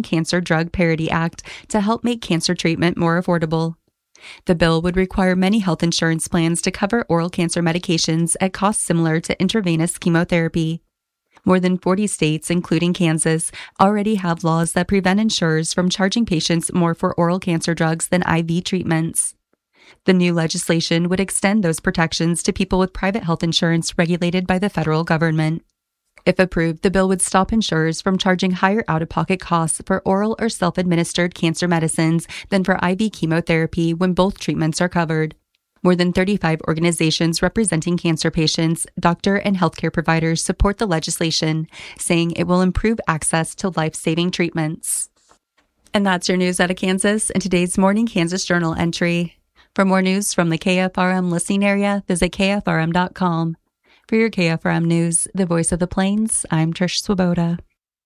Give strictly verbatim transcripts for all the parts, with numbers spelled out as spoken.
Cancer Drug Parity Act to help make cancer treatment more affordable. The bill would require many health insurance plans to cover oral cancer medications at costs similar to intravenous chemotherapy. More than forty states, including Kansas, already have laws that prevent insurers from charging patients more for oral cancer drugs than I V treatments. The new legislation would extend those protections to people with private health insurance regulated by the federal government. If approved, the bill would stop insurers from charging higher out-of-pocket costs for oral or self-administered cancer medicines than for I V chemotherapy when both treatments are covered. More than thirty-five organizations representing cancer patients, doctor, and healthcare providers support the legislation, saying it will improve access to life-saving treatments. And that's your news out of Kansas and today's Morning Kansas Journal entry. For more news from the K F R M listening area, visit K F R M dot com. For your K F R M News, the voice of the Plains, I'm Trish Swoboda.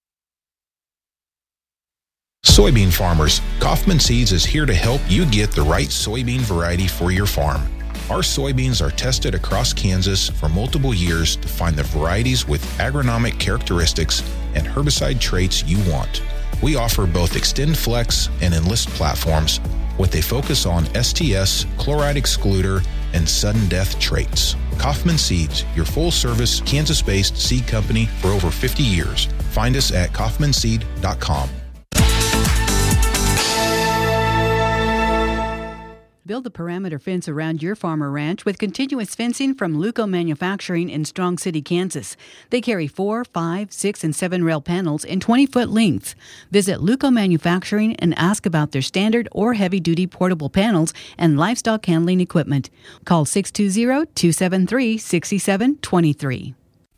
Soybean farmers, Kaufman Seeds is here to help you get the right soybean variety for your farm. Our soybeans are tested across Kansas for multiple years to find the varieties with agronomic characteristics and herbicide traits you want. We offer both XtendFlex and Enlist platforms with a focus on S T S, chloride excluder, and sudden death traits. Kaufman Seeds, your full-service Kansas-based seed company for over fifty years. Find us at Kaufman Seed dot com. Build a perimeter fence around your farm or ranch with continuous fencing from Luco Manufacturing in Strong City, Kansas. They carry four, five, six, and seven rail panels in twenty-foot lengths. Visit Luco Manufacturing and ask about their standard or heavy-duty portable panels and livestock handling equipment. Call six two zero, two seven three, six seven two three.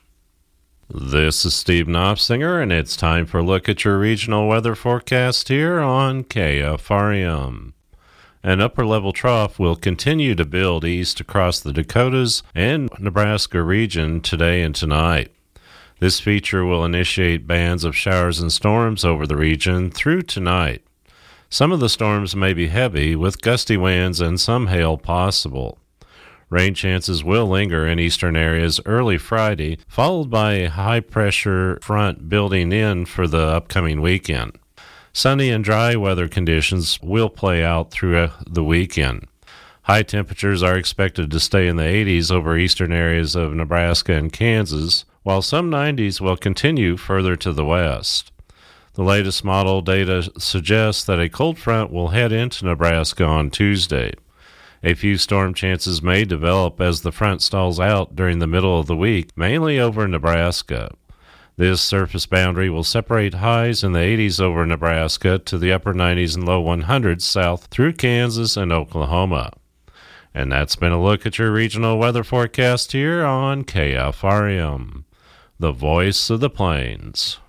This is Steve Knopfsinger, and it's time for a look at your regional weather forecast here on K F R M. An upper-level trough will continue to build east across the Dakotas and Nebraska region today and tonight. This feature will initiate bands of showers and storms over the region through tonight. Some of the storms may be heavy, with gusty winds and some hail possible. Rain chances will linger in eastern areas early Friday, followed by a high-pressure front building in for the upcoming weekend. Sunny and dry weather conditions will play out through the weekend. High temperatures are expected to stay in the eighties over eastern areas of Nebraska and Kansas, while some nineties will continue further to the west. The latest model data suggests that a cold front will head into Nebraska on Tuesday. A few storm chances may develop as the front stalls out during the middle of the week, mainly over Nebraska. This surface boundary will separate highs in the eighties over Nebraska to the upper nineties and low hundreds south through Kansas and Oklahoma. And that's been a look at your regional weather forecast here on K F R M, the voice of the Plains.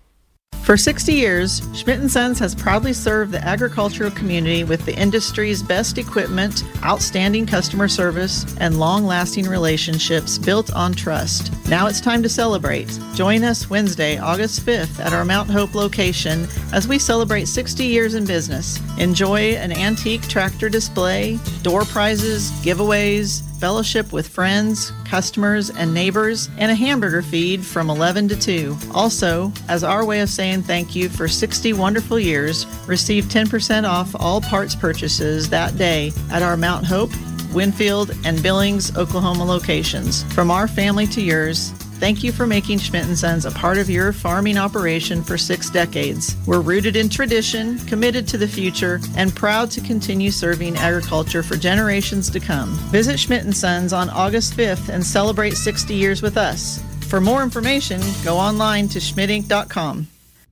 For sixty years, Schmidt and Sons has proudly served the agricultural community with the industry's best equipment, outstanding customer service, and long-lasting relationships built on trust. Now it's time to celebrate. Join us Wednesday, August fifth at our Mount Hope location as we celebrate sixty years in business. Enjoy an antique tractor display, door prizes, giveaways, fellowship with friends, customers, and neighbors, and a hamburger feed from eleven to two. Also, as our way of saying thank you for sixty wonderful years, receive ten percent off all parts purchases that day at our Mount Hope, Winfield, and Billings, Oklahoma locations. From our family to yours, thank you for making Schmidt and Sons a part of your farming operation for six decades. We're rooted in tradition, committed to the future, and proud to continue serving agriculture for generations to come. Visit Schmidt and Sons on August fifth and celebrate sixty years with us. For more information, go online to schmidt inc dot com.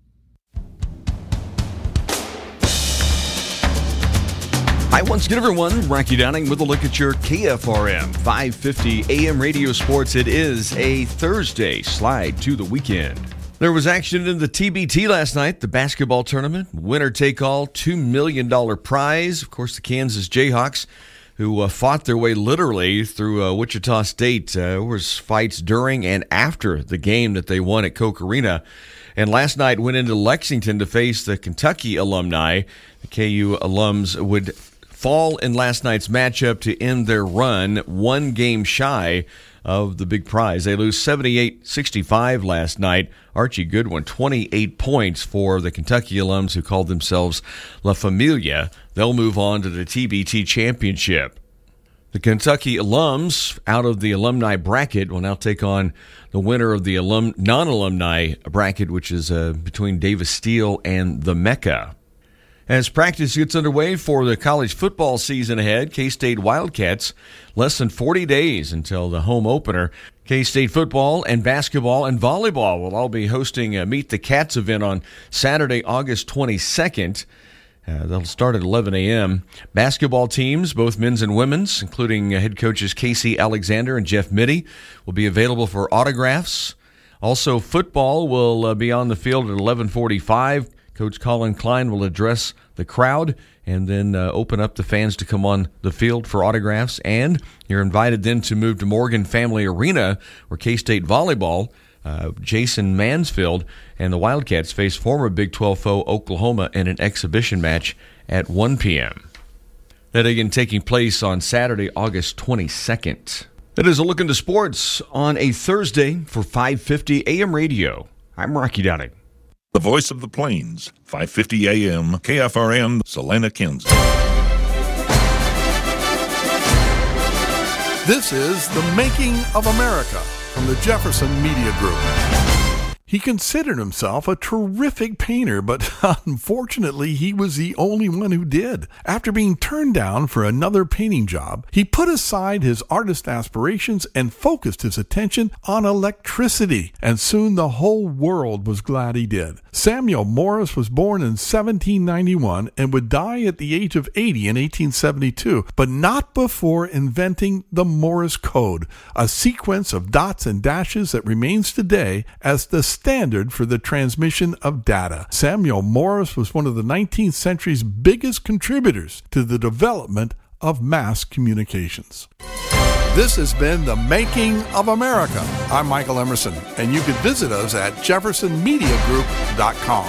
Hi, once again, everyone. Rocky Downing with a look at your K F R M five fifty A M radio sports. It is a Thursday slide to the weekend. There was action in the T B T last night, the basketball tournament. Winner take all, two million dollars prize. Of course, the Kansas Jayhawks, who uh, fought their way literally through uh, Wichita State. Uh, there was fights during and after the game that they won at Koch Arena. And last night went into Lexington to face the Kentucky alumni. The K U alums would fall in last night's matchup to end their run one game shy of the big prize. They lose seventy-eight sixty-five last night. Archie Goodwin, twenty-eight points for the Kentucky alums who called themselves La Familia. They'll move on to the T B T Championship. The Kentucky alums out of the alumni bracket will now take on the winner of the alum non-alumni bracket, which is uh, between Davis Steel and the Mecca. As practice gets underway for the college football season ahead, K-State Wildcats, less than forty days until the home opener. K-State football and basketball and volleyball will all be hosting a Meet the Cats event on Saturday, August twenty-second. Uh, they'll start at eleven a.m. Basketball teams, both men's and women's, including uh, head coaches Casey Alexander and Jeff Mitty, will be available for autographs. Also, football will uh, be on the field at eleven forty-five. Coach Colin Klein will address the crowd and then uh, open up the fans to come on the field for autographs. And you're invited then to move to Morgan Family Arena, where K-State volleyball, uh, Jason Mansfield, and the Wildcats face former Big twelve foe Oklahoma in an exhibition match at one p.m. That again taking place on Saturday, August twenty-second. That is a look into sports on a Thursday for five fifty A M radio. I'm Rocky Downing. The voice of the Plains, five fifty A M, K F R M, Salina, Kansas. This is The Making of America from the Jefferson Media Group. He considered himself a terrific painter, but unfortunately he was the only one who did. After being turned down for another painting job, he put aside his artist aspirations and focused his attention on electricity, and soon the whole world was glad he did. Samuel Morse was born in seventeen ninety-one and would die at the age of eighty in eighteen seventy-two, but not before inventing the Morse code, a sequence of dots and dashes that remains today as the standard for the transmission of data. Samuel Morse was one of the nineteenth century's biggest contributors to the development of mass communications. This has been The Making of America. I'm Michael Emerson, and you can visit us at jefferson media group dot com.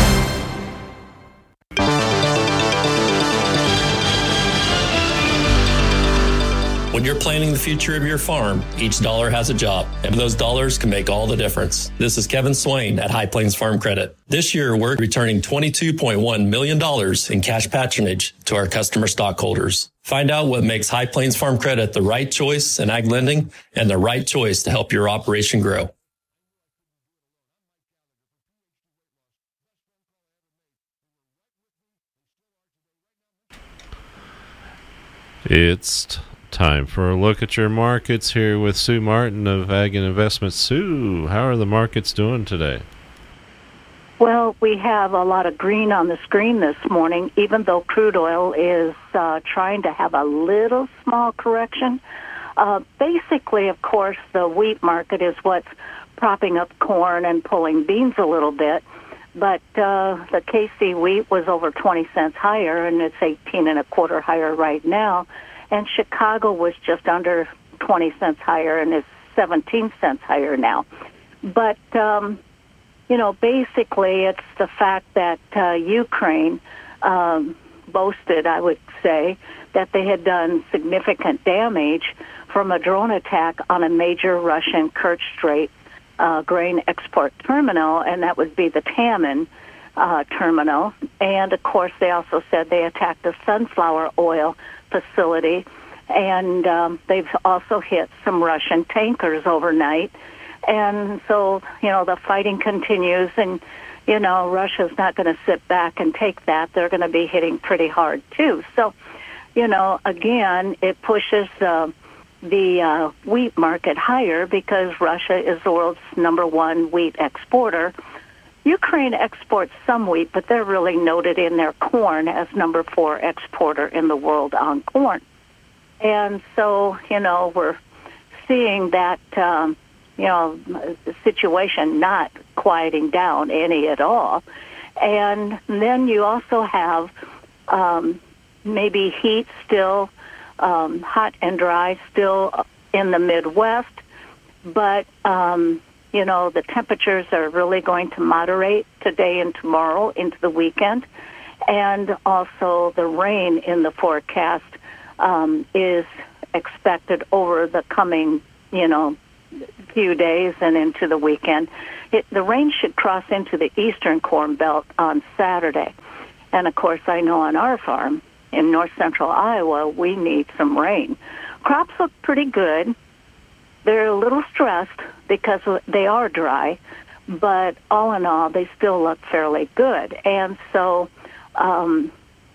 When you're planning the future of your farm, each dollar has a job, and those dollars can make all the difference. This is Kevin Swain at High Plains Farm Credit. This year, we're returning twenty-two point one million dollars in cash patronage to our customer stockholders. Find out what makes High Plains Farm Credit the right choice in ag lending and the right choice to help your operation grow. It's t- time for a look at your markets here with Sue Martin of Ag and Investments. Sue, how are the markets doing today? Well, we have a lot of green on the screen this morning, even though crude oil is uh, trying to have a little small correction. Uh, basically, of course, the wheat market is what's propping up corn and pulling beans a little bit. But uh, the K C wheat was over twenty cents higher, and it's eighteen and a quarter higher right now. And Chicago was just under twenty cents higher, and is seventeen cents higher now. But, um, you know, basically it's the fact that uh, Ukraine um, boasted, I would say, that they had done significant damage from a drone attack on a major Russian Kerch Strait uh, grain export terminal, and that would be the Taman uh, terminal. And, of course, they also said they attacked a sunflower oil facility, and um, they've also hit some Russian tankers overnight. And so, you know, the fighting continues, and, you know, Russia's not going to sit back and take that. They're going to be hitting pretty hard, too. So, you know, again, it pushes uh, the uh, wheat market higher because Russia is the world's number one wheat exporter. Ukraine exports some wheat, but they're really noted in their corn as number four exporter in the world on corn. And so, you know, we're seeing that, um, you know, situation not quieting down any at all. And then you also have um, maybe heat still, um, hot and dry still in the Midwest, but um you know, the temperatures are really going to moderate today and tomorrow into the weekend. And also the rain in the forecast um, is expected over the coming you know, few days and into the weekend. It, the rain should cross into the eastern Corn Belt on Saturday. And, of course, I know on our farm in north central Iowa, we need some rain. Crops look pretty good. They're a little stressed because they are dry, but all in all, they still look fairly good. And so um,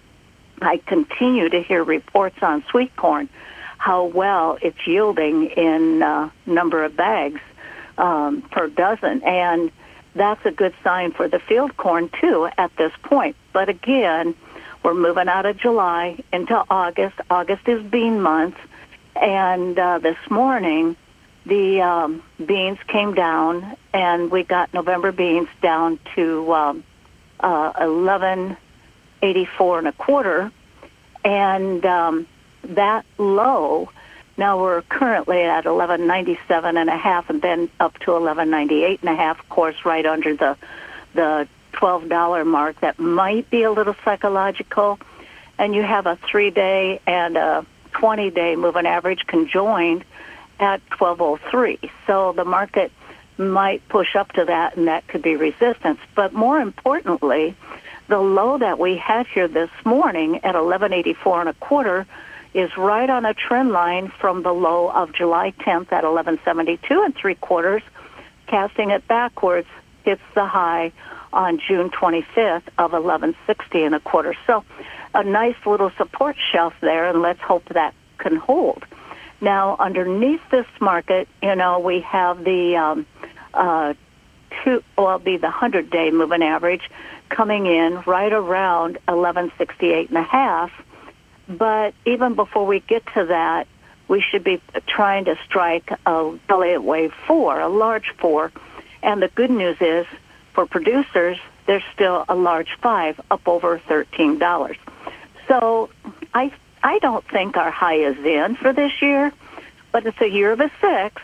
I continue to hear reports on sweet corn, how well it's yielding in uh, number of bags um, per dozen. And that's a good sign for the field corn, too, at this point. But again, we're moving out of July into August. August is bean month. And uh, this morning, the um, beans came down, and we got November beans down to um, uh, eleven eighty-four and a quarter. And um, that low, now we're currently at eleven ninety-seven and a half, and then up to eleven ninety-eight and a half, of course, right under the the twelve dollar mark. That might be a little psychological. And you have a three-day and a twenty-day moving average conjoined at twelve oh three. So the market might push up to that, and that could be resistance. But more importantly, the low that we had here this morning at eleven eighty-four and a quarter is right on a trend line from the low of July tenth at eleven seventy-two and three quarters. Casting it backwards, hits the high on June twenty-fifth of eleven sixty and a quarter. So a nice little support shelf there, and let's hope that can hold. Now, underneath this market, you know, we have the um, uh, two, well, be the hundred-day moving average coming in right around eleven sixty-eight and a half. But even before we get to that, we should be trying to strike a Elliott wave four, a large four. And the good news is, for producers, there's still a large five, up over thirteen dollars. So I I don't think our high is in for this year, but it's a year of a six.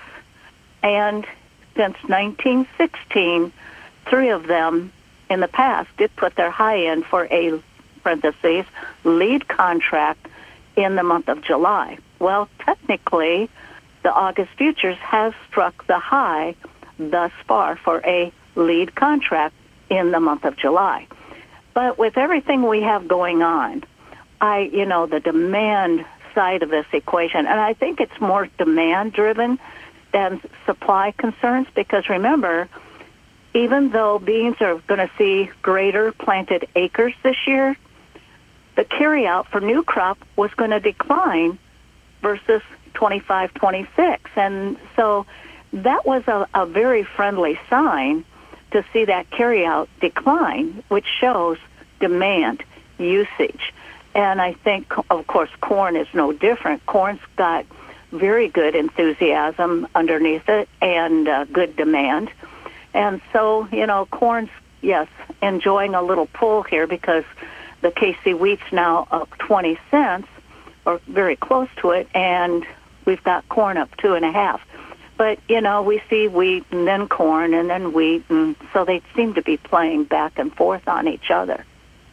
And since nineteen sixteen, three of them in the past did put their high in for a, parentheses, lead contract in the month of July. Well, technically, the August futures has struck the high thus far for a lead contract in the month of July. But with everything we have going on, I, you know, the demand side of this equation, and I think it's more demand-driven than supply concerns, because remember, even though beans are going to see greater planted acres this year, the carryout for new crop was going to decline versus twenty-five twenty-six. And so that was a, a very friendly sign to see that carryout decline, which shows demand, usage. And I think, of course, corn is no different. Corn's got very good enthusiasm underneath it and uh, good demand. And so, you know, corn's, yes, enjoying a little pull here because the K C wheat's now up twenty cents or very close to it, and we've got corn up two and a half. But, you know, we see wheat and then corn and then wheat, and so they seem to be playing back and forth on each other.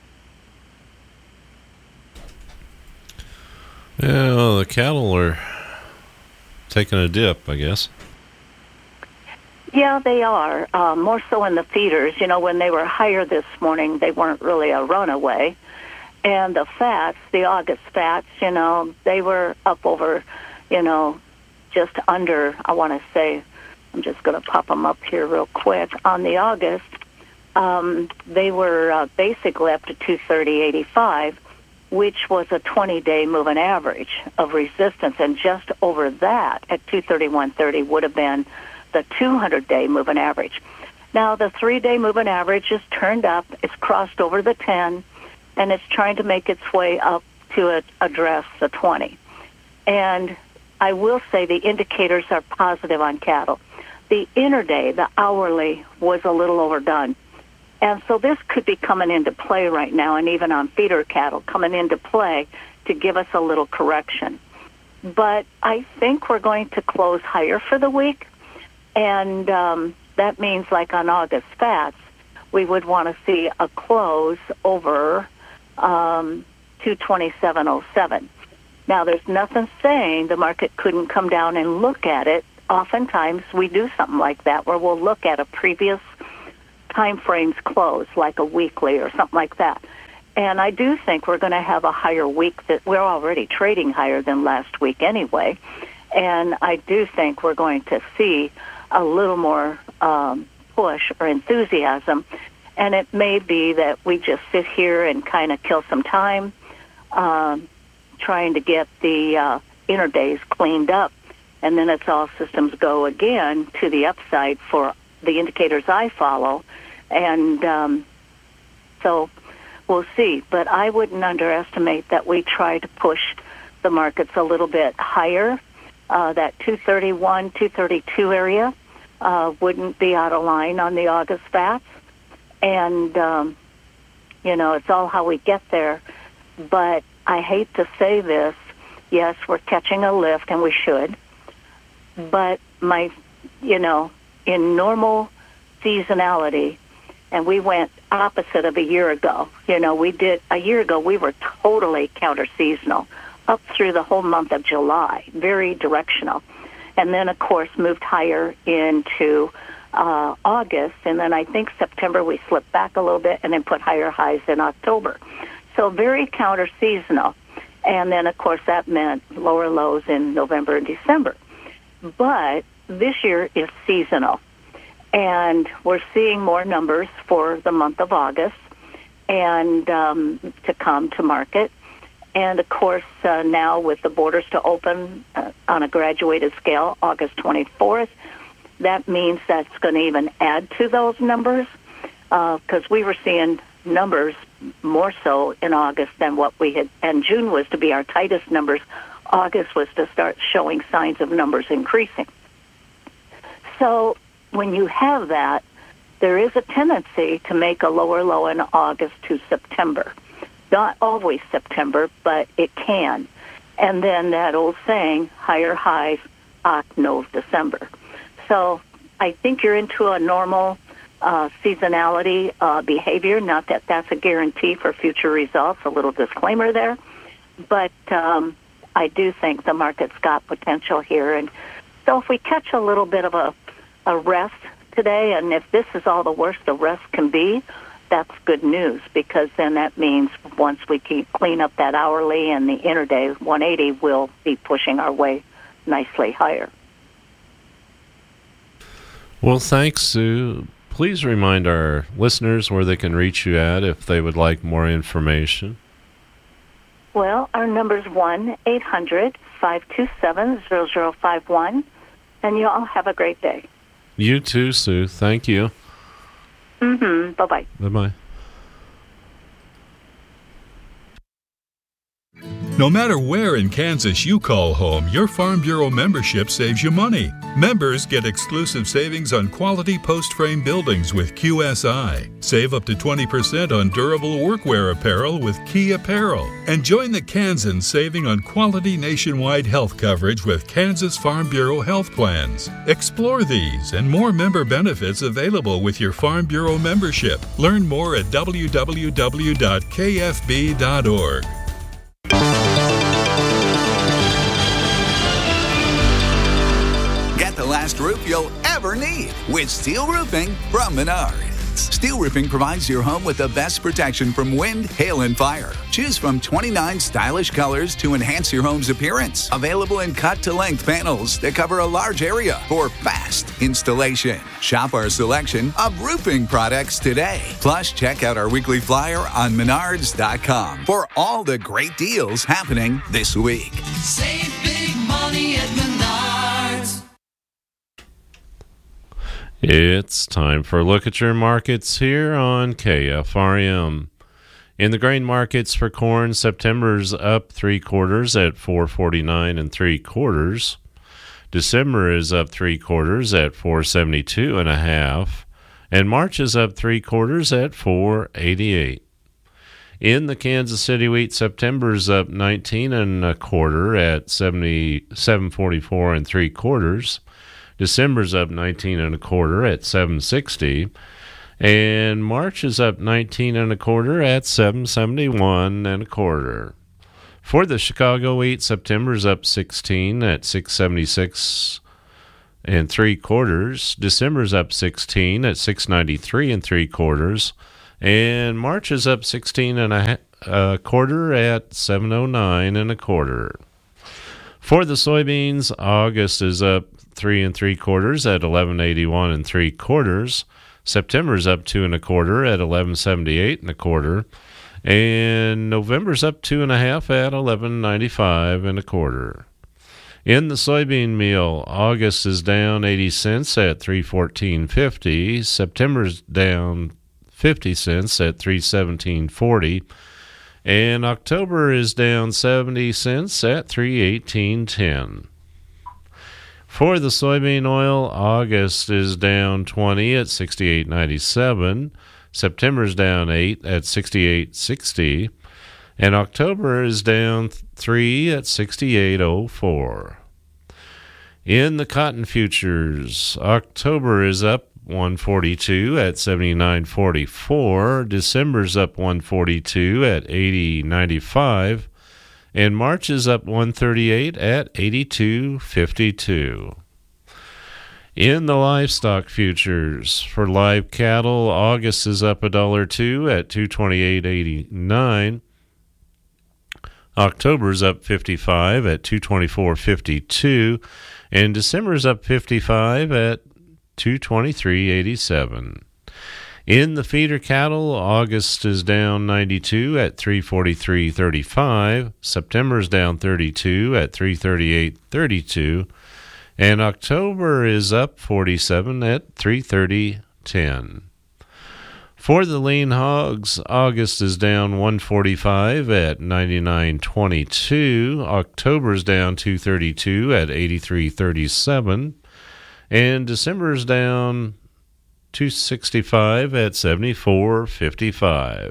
Yeah, well, the cattle are taking a dip, I guess. Yeah, they are, uh, more so in the feeders. You know, when they were higher this morning, they weren't really a runaway. And the fats, the August fats, you know, they were up over, you know, just under, I want to say, I'm just going to pop them up here real quick. On the August, um, they were uh, basically up to two thirty eighty-five, which was a twenty-day moving average of resistance. And just over that, at two thirty-one thirty, would have been the two hundred day moving average. Now, the three-day moving average is turned up. It's crossed over the ten, and it's trying to make its way up to a, address the twenty. And I will say the indicators are positive on cattle. The interday, the hourly, was a little overdone. And so this could be coming into play right now, and even on feeder cattle, coming into play to give us a little correction. But I think we're going to close higher for the week. And um, that means, like on August fats, we would want to see a close over um, two twenty-seven oh seven. Now, there's nothing saying the market couldn't come down and look at it oftentimes we do something like that where we'll look at a previous time frame's close, like a weekly or something like that. And I do think we're going to have a higher week. That we're already trading higher than last week anyway. And I do think we're going to see a little more um, push or enthusiasm. And it may be that we just sit here and kind of kill some time um, trying to get the uh, interdays cleaned up. And then it's all systems go again to the upside for the indicators I follow. And um, so we'll see. But I wouldn't underestimate that we try to push the markets a little bit higher. Uh, that two thirty-one, two thirty-two area uh, wouldn't be out of line on the August V A Ts. And, um, you know, it's all how we get there. But I hate to say this. Yes, we're catching a lift, and we should. But my, you know, in normal seasonality, and we went opposite of a year ago. You know, we did, a year ago, we were totally counter-seasonal up through the whole month of July, very directional. And then, of course, moved higher into uh, August, and then I think September we slipped back a little bit and then put higher highs in October. So very counter-seasonal. And then, of course, that meant lower lows in November and December. But this year is seasonal, and we're seeing more numbers for the month of August and um, to come to market. And, of course, uh, now with the borders to open uh, on a graduated scale, August twenty-fourth, that means that's going to even add to those numbers because uh, we were seeing numbers more so in August than what we had, and June was to be our tightest numbers. August was to start showing signs of numbers increasing. So when you have that, there is a tendency to make a lower low in August to September. Not always September, but it can. And then that old saying, higher highs, Oct, Nov, December. So I think you're into a normal uh, seasonality uh, behavior. Not that that's a guarantee for future results, a little disclaimer there. But um, I do think the market's got potential here. And so if we catch a little bit of a, a rest today, and if this is all the worst the rest can be, that's good news, because then that means once we keep clean up that hourly and the intraday one eighty, we'll be pushing our way nicely higher. Well, thanks, Sue. Please remind our listeners where they can reach you at if they would like more information. Well, our number's one eight hundred five two seven zero zero five one, and you all have a great day. You too, Sue. Thank you. Mm-hmm. Bye-bye. Bye-bye. No matter where in Kansas you call home, your Farm Bureau membership saves you money. Members get exclusive savings on quality post-frame buildings with Q S I. Save up to twenty percent on durable workwear apparel with Key Apparel. And join the Kansans saving on quality nationwide health coverage with Kansas Farm Bureau health plans. Explore these and more member benefits available with your Farm Bureau membership. Learn more at w w w dot k f b dot org. Get the last roof you'll ever need with steel roofing from Menards. Steel roofing provides your home with the best protection from wind, hail, and fire. Choose from twenty-nine stylish colors to enhance your home's appearance. Available in cut-to-length panels that cover a large area for fast installation. Shop our selection of roofing products today. Plus, check out our weekly flyer on menards dot com for all the great deals happening this week. Save big money at Menards. It's time for a look at your markets here on K F R M. In the grain markets for corn, September's up three quarters at four forty-nine and three quarters. December is up three quarters at four seventy-two and a half, and March is up three quarters at four eighty-eight. In the Kansas City wheat, September's up nineteen and a quarter at seventy-seven forty-four and three quarters. December's up nineteen and a quarter at seven sixty, and March is up nineteen and a quarter at seven seventy-one and a quarter. For the Chicago wheat, September's up sixteen at six seventy-six and three quarters. December's up sixteen at six ninety-three and three quarters, and March is up sixteen and a, a quarter at seven oh nine and a quarter. For the soybeans, August is up three and three quarters at eleven eighty-one and three quarters. September's up two and a quarter at eleven seventy-eight and a quarter, and November's up two and a half at eleven ninety-five and a quarter. In the soybean meal, August is down eighty cents at three fourteen fifty. September's down fifty cents at three seventeen forty. And October is down seventy cents at three eighteen ten. For the soybean oil, August is down twenty at sixty-eight ninety-seven. September's down eight at sixty-eight sixty. And October is down three at sixty-eight oh four. In the cotton futures, October is up one forty-two at seventy-nine forty-four. December's up one forty-two at eighty ninety-five. And March is up one thirty-eight at eighty-two fifty-two. In the livestock futures, for live cattle, August is up one dollar two at two twenty-eight eighty-nine. October's up fifty-five at two twenty-four fifty-two, and December's up fifty-five at two twenty-three eighty-seven. In the feeder cattle, August is down ninety-two at three forty-three thirty-five. September's down thirty-two at three thirty-eight thirty-two, and October is up forty-seven at three thirty ten. For the lean hogs, August is down one forty-five at ninety-nine twenty-two. October's down two thirty-two at eighty-three thirty-seven. And December's down two sixty-five at seventy-four fifty-five.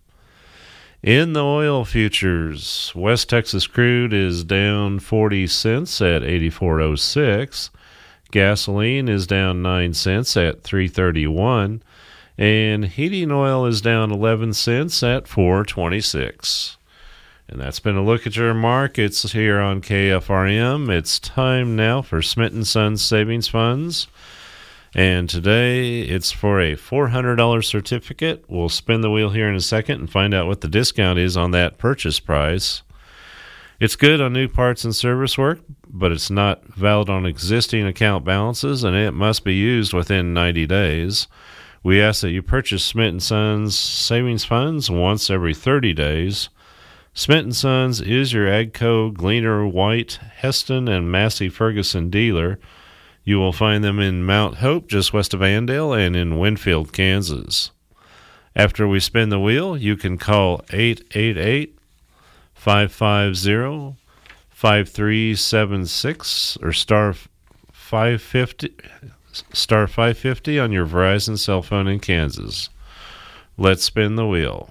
In the oil futures, West Texas crude is down forty cents at eighty-four oh six. Gasoline is down nine cents at three thirty-one. And heating oil is down eleven cents at four twenty-six. And that's been a look at your markets here on K F R M. It's time now for Smith and Sons Savings Funds. And today it's for a four hundred dollars certificate. We'll spin the wheel here in a second and find out what the discount is on that purchase price. It's good on new parts and service work, but it's not valid on existing account balances, and it must be used within ninety days. We ask that you purchase Smith and Sons Savings Funds once every thirty days. Smith and Sons is your Agco, Gleaner, White, Heston, and Massey Ferguson dealer. You will find them in Mount Hope, just west of Andale, and in Winfield, Kansas. After we spin the wheel, you can call eight eight eight, five five zero, five three seven six or star five fifty... Star five fifty on your Verizon cell phone in Kansas. Let's spin the wheel.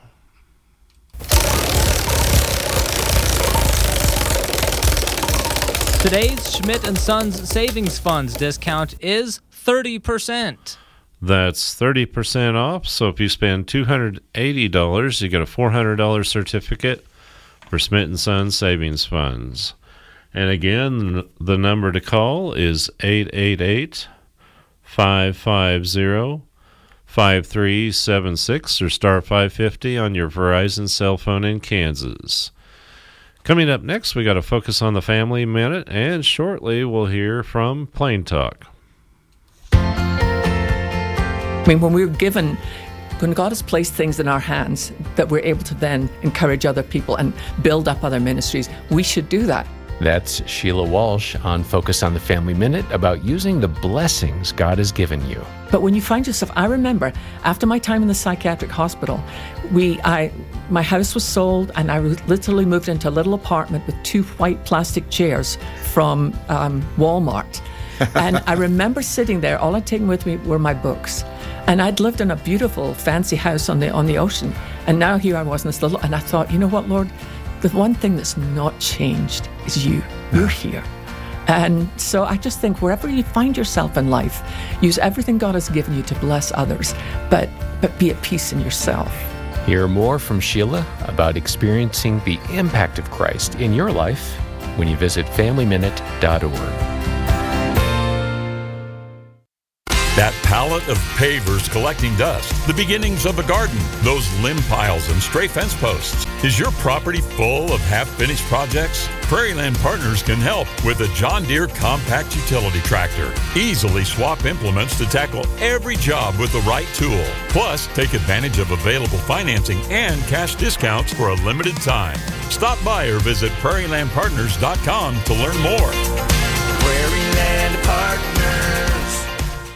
Today's Schmidt and Sons Savings Funds discount is thirty percent. That's thirty percent off, so if you spend two hundred eighty dollars, you get a four hundred dollars certificate for Schmidt and Sons Savings Funds. And again, the number to call is eight eight eight, five five zero, five three seven six or star five fifty on your Verizon cell phone in Kansas. Coming up next, we got to focus on the Family Minute, and shortly we'll hear from Plain Talk. I mean, when we're given, when God has placed things in our hands that we're able to then encourage other people and build up other ministries, we should do that. That's Sheila Walsh on Focus on the Family Minute about using the blessings God has given you. But when you find yourself, I remember after my time in the psychiatric hospital, we, I, my house was sold, and I literally moved into a little apartment with two white plastic chairs from um, Walmart. And I remember sitting there. All I'd taken with me were my books, and I'd lived in a beautiful, fancy house on the on the ocean. And now here I was in this little, and I thought, you know what, Lord? The one thing that's not changed is you. You're here. And so I just think wherever you find yourself in life, use everything God has given you to bless others, but but be at peace in yourself. Hear more from Sheila about experiencing the impact of Christ in your life when you visit family minute dot org. That pallet of pavers collecting dust, the beginnings of a garden, those limb piles and stray fence posts. Is your property full of half-finished projects? Prairie Land Partners can help with a John Deere compact utility tractor. Easily swap implements to tackle every job with the right tool. Plus, take advantage of available financing and cash discounts for a limited time. Stop by or visit prairie land partners dot com to learn more. Prairie Land Partners.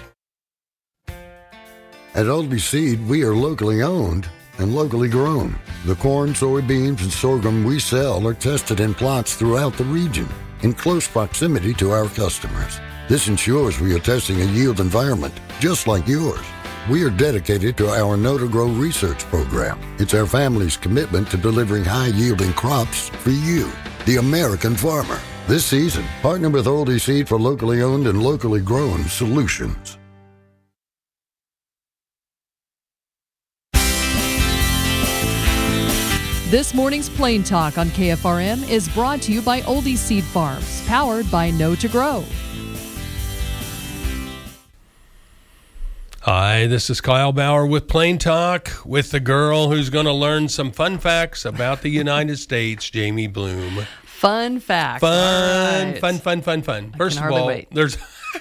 At Aldi Seed, we are locally owned and locally grown. The corn, soybeans, and sorghum we sell are tested in plots throughout the region in close proximity to our customers. This ensures we are testing a yield environment just like yours. We are dedicated to our Know to Grow research program. It's our family's commitment to delivering high-yielding crops for you, the American farmer. This season, partner with Aldi Seed for locally owned and locally grown solutions. This morning's Plain Talk on K F R M is brought to you by Oldie Seed Farms, powered by Know to Grow. Hi, this is Kyle Bauer with Plain Talk with the girl who's going to learn some fun facts about the United States, Jamie Bloom. Fun fact. Fun, right. fun, fun, fun, fun. First of hardly all, wait. there's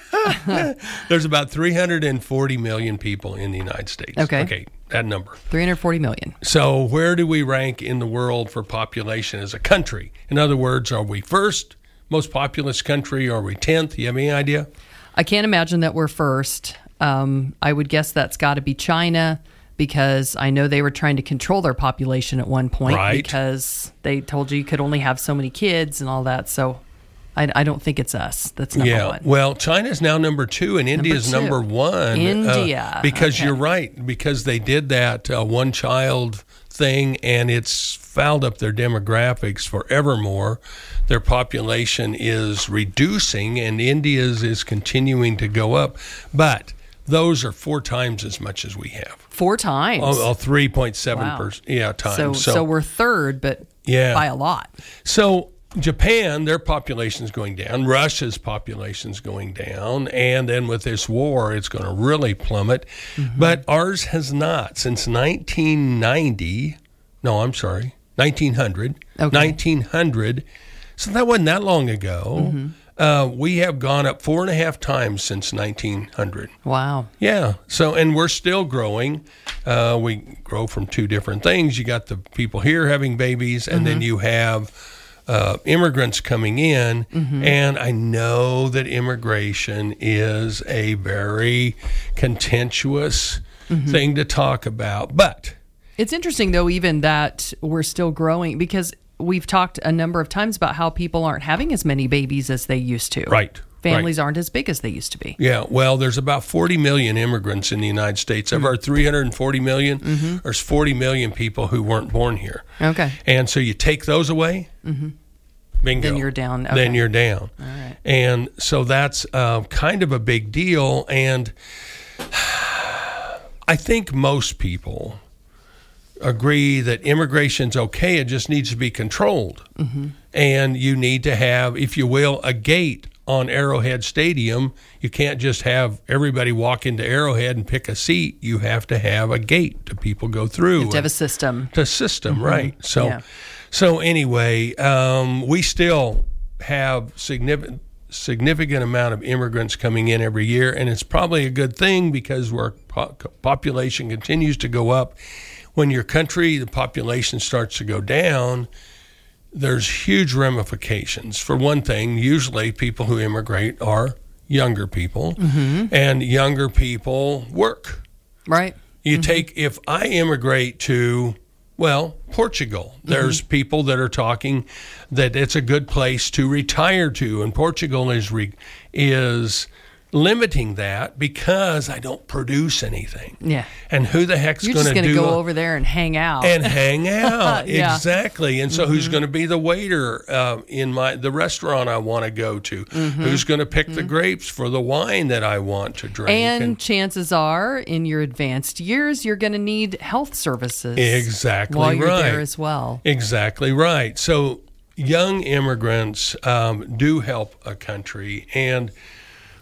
there's about three hundred forty million people in the United States. Okay. Okay, that number. three hundred forty million. So where do we rank in the world for population as a country? In other words, are we first, most populous country? Are we tenth? You have any idea? I can't imagine that we're first. Um, I would guess that's got to be China, because I know they were trying to control their population at one point, right, because they told you you could only have so many kids and all that. So I, I don't think it's us. That's number yeah. one. Well, China's now number two, and India's number, number one. India. Uh, because okay. you're right, because they did that uh, one-child thing, and it's fouled up their demographics forevermore. Their population is reducing, and India's is continuing to go up. But those are four times as much as we have. Four times? Oh, oh three point seven wow. percent. Yeah, times. So, so, so we're third, but yeah. by a lot. So Japan, their population is going down. Russia's population is going down. And then with this war, it's going to really plummet. Mm-hmm. But ours has not. Since nineteen ninety, no, I'm sorry, nineteen hundred. Okay. nineteen hundred. So that wasn't that long ago. Mm-hmm. Uh, we have gone up four and a half times since nineteen hundred. Wow. Yeah. So, and we're still growing. Uh, we grow from two different things. You got the people here having babies, and mm-hmm. then you have uh, immigrants coming in. Mm-hmm. And I know that immigration is a very contentious mm-hmm. thing to talk about, but it's interesting, though, even that we're still growing, because we've talked a number of times about how people aren't having as many babies as they used to. Right. Families right. aren't as big as they used to be. Yeah. Well, there's about forty million immigrants in the United States. Mm-hmm. Of our three hundred forty million, mm-hmm. there's forty million people who weren't born here. Okay. And so you take those away, mm-hmm. bingo. Then you're down. Okay. Then you're down. All right. And so that's uh, kind of a big deal. And I think most people agree that immigration's okay. It just needs to be controlled. Mm-hmm. And you need to have, if you will, a gate on Arrowhead Stadium. You can't just have everybody walk into Arrowhead and pick a seat. You have to have a gate that people go through. You have to have a system. The system, mm-hmm. right. So, yeah. so anyway, um, we still have significant significant amount of immigrants coming in every year, and it's probably a good thing because our po- population continues to go up. When your country, the population starts to go down, there's huge ramifications. For one thing, usually people who immigrate are younger people, mm-hmm. and younger people work. Right. You mm-hmm. take, if I immigrate to, well, Portugal, there's mm-hmm. people that are talking that it's a good place to retire to, and Portugal is re, is limiting that because I don't produce anything. Yeah. And who the heck's going to do? You're just going to go a, over there and hang out. And hang out. yeah. Exactly. And so mm-hmm. who's going to be the waiter uh, in my the restaurant I want to go to? Mm-hmm. Who's going to pick mm-hmm. the grapes for the wine that I want to drink? And, and chances are, in your advanced years, you're going to need health services. Exactly while you're right. there as well. Exactly right. So young immigrants um, do help a country. And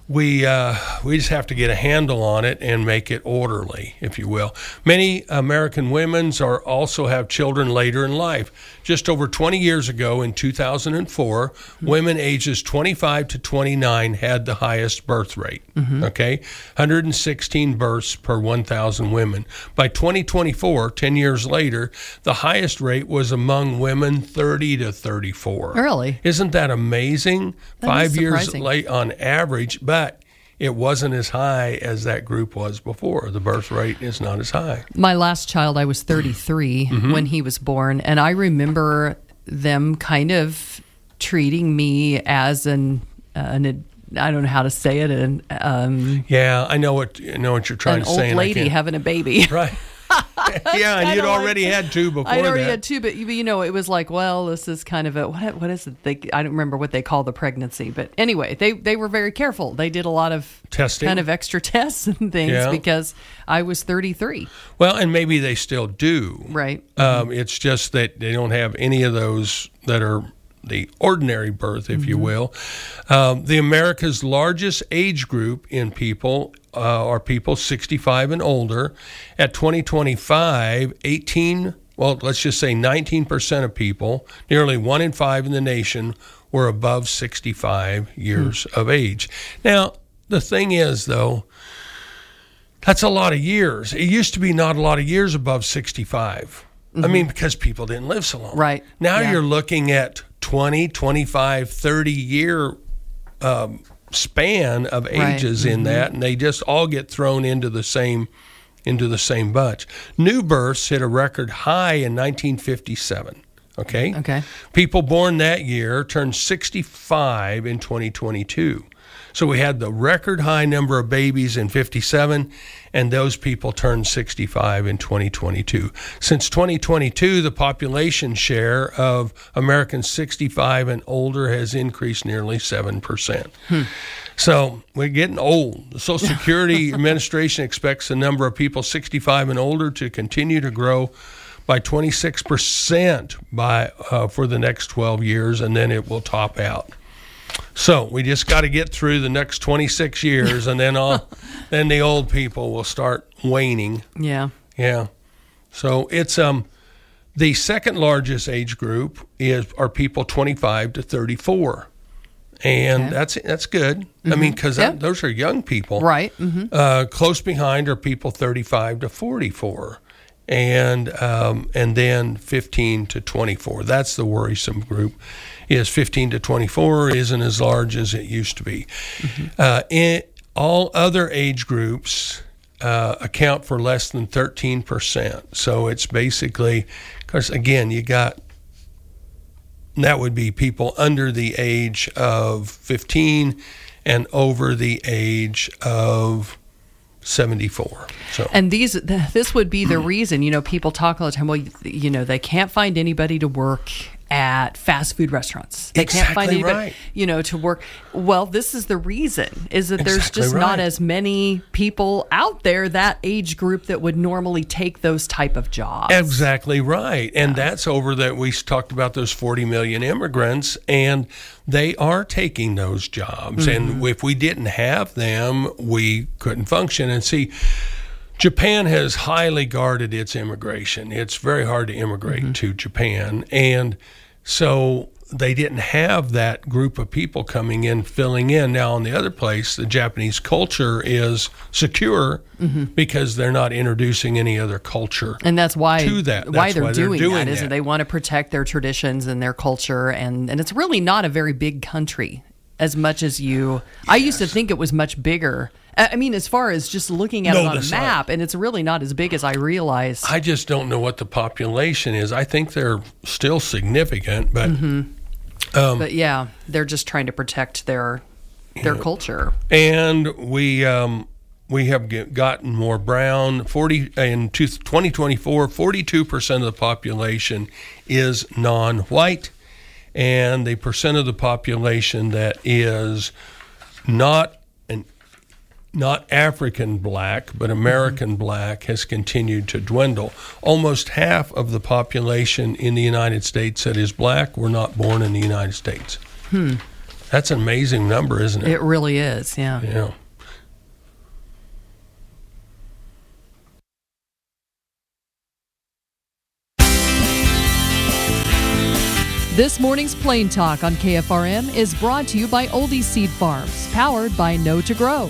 we uh, we just have to get a handle on it and make it orderly, if you will. Many American women are also have children later in life. Just over twenty years ago, in two thousand four, mm-hmm. women ages twenty-five to twenty-nine had the highest birth rate. Mm-hmm. Okay, one hundred sixteen births per one thousand women. By twenty twenty-four, ten years later, the highest rate was among women thirty to thirty-four. Really? Isn't that amazing? That Five is years surprising. late on average, but it wasn't as high as that group was before. The birth rate is not as high. My last child, I was thirty-three Mm-hmm. when he was born, and I remember them kind of treating me as an, uh, an I don't know how to say it, an um, Yeah, I know what I know what you're trying an to old say. and I lady can't- having a baby. Right. Yeah, and you'd already had two before I'd already that. had two, but you you know, it was like, well, this is kind of a what what is it? They I don't remember what they call the pregnancy, but anyway, they they were very careful. They did a lot of Testing. kind of extra tests and things Yeah. because I was thirty-three. Well, and maybe they still do. Right. Um, it's just that they don't have any of those that are the ordinary birth, if you will. Um, the America's largest age group in people uh, are people sixty-five and older. At twenty twenty-five, eighteen, well, let's just say nineteen percent of people, nearly one in five in the nation, were above sixty-five years of age. Now, the thing is, though, that's a lot of years. It used to be not a lot of years above sixty-five. I mean, because people didn't live so long. Right. Now Yeah. you're looking at twenty, twenty-five, thirty year um, span of Right. ages in Mhm. that, and they just all get thrown into the same into the same bunch. New births hit a record high in nineteen fifty-seven. Okay. Okay. People born that year turned sixty-five in twenty twenty-two. So we had the record high number of babies in fifty-seven, and those people turned sixty-five in twenty twenty-two. Since twenty twenty-two, the population share of Americans sixty-five and older has increased nearly seven percent. Hmm. So we're getting old. The Social Security Administration expects the number of people sixty-five and older to continue to grow by twenty-six percent by uh, for the next twelve years, and then it will top out. So we just got to get through the next twenty-six years, and then all, then the old people will start waning. Yeah. Yeah. So it's um the second largest age group is are people twenty-five to thirty-four, and Okay. that's that's good. I mean, because Yeah. those are young people, Right. hmm uh, close behind are people thirty-five to forty-four, and um, and then fifteen to twenty-four. That's the worrisome group. Is fifteen to twenty-four isn't as large as it used to be. Uh, in all other age groups uh, account for less than thirteen percent. So it's basically, because again, you got that would be people under the age of fifteen and over the age of seventy-four. So And these, th- this would be the reason, you know, people talk all the time, well, you, you know, they can't find anybody to work at fast food restaurants. They can't find Exactly anybody, right. you know, to work. Well, this is the reason, is that there's Exactly just not right. as many people out there, that age group, that would normally take those type of jobs. Exactly right. And that's over that we talked about those forty million immigrants, and they are taking those jobs. And if we didn't have them, we couldn't function. And see, Japan has highly guarded its immigration. It's very hard to immigrate to Japan. And so they didn't have that group of people coming in, filling in. Now, in the other place, the Japanese culture is secure because they're not introducing any other culture. And that's why to that. why That's they're why they're doing, doing that, isn't that. it? They want to protect their traditions and their culture, and, and it's really not a very big country as much as you. I used to think it was much bigger. I I mean, as far as just looking at No, it on a that's not. map, and it's really not as big as I realized. I just don't know what the population is. I think they're still significant, but um, But yeah, they're just trying to protect their their culture. and we um, we have get, gotten more brown. Forty in twenty twenty-four, forty-two percent of the population is non-white, and the percent of the population that is not an not African black, but American black has continued to dwindle. Almost half of the population in the United States that is black were not born in the United States. Hmm. That's an amazing number, isn't it? It really is, yeah. Yeah. This morning's Plain Talk on K F R M is brought to you by Oldie Seed Farms, powered by Know to Grow.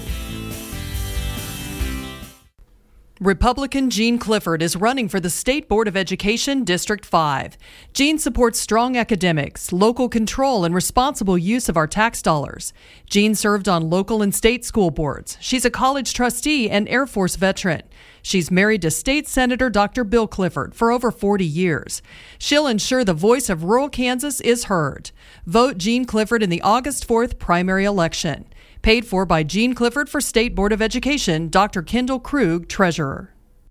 Republican Gene Clifford is running for the State Board of Education District five. Gene supports strong academics, local control, and responsible use of our tax dollars. Gene served on local and state school boards. She's a college trustee and Air Force veteran. She's married to State Senator Doctor Bill Clifford for over forty years. She'll ensure the voice of rural Kansas is heard. Vote Gene Clifford in the August fourth primary election. Paid for by Gene Clifford for State Board of Education, Doctor Kendall Krug, Treasurer.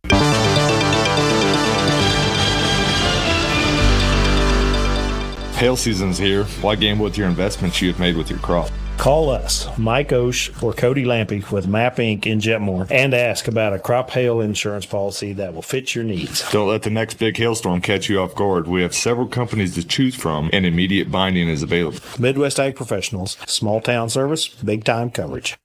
Hail season's here. Why gamble with your investments you have made with your crop? Call us, Mike Osh or Cody Lampy with Map Incorporated in Jetmore, and ask about a crop hail insurance policy that will fit your needs. Don't let the next big hailstorm catch you off guard. We have several companies to choose from, and immediate binding is available. Midwest Ag Professionals, small town service, big time coverage.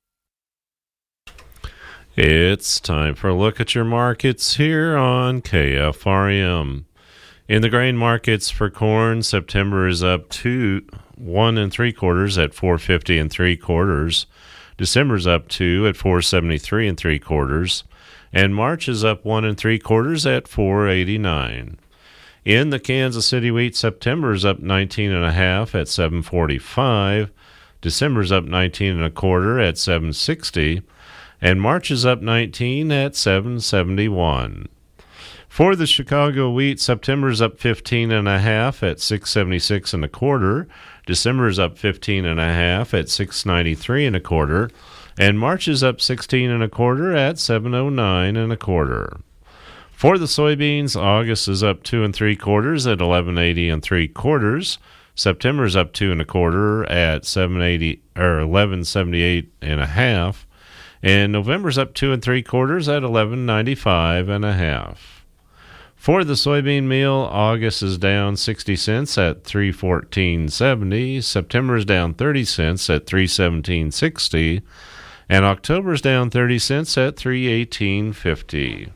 It's time for a look at your markets here on K F R M. In the grain markets for corn, September is up two, one and three quarters at four fifty and three quarters. December's up two at four seventy three and three quarters, and March is up one and three quarters at four eighty nine. In the Kansas City wheat, September's up nineteen and a half at seven forty five. December's up nineteen and a quarter at seven sixty, and March is up nineteen at seven seventy one. For the Chicago wheat, September's up fifteen and a half at six seventy-six and a quarter. December's up fifteen and a half at six ninety-three and a quarter, and March is up sixteen and a quarter at seven oh nine and a quarter. For the soybeans, August is up two and three quarters at eleven eighty and three quarters. September's up two and a quarter at seven eighty or eleven seventy-eight and a half, and November's up two and three quarters at eleven ninety-five and a half. For the soybean meal, August is down sixty cents at three fourteen seventy. September is down thirty cents at three seventeen sixty, and October is down thirty cents at three eighteen fifty.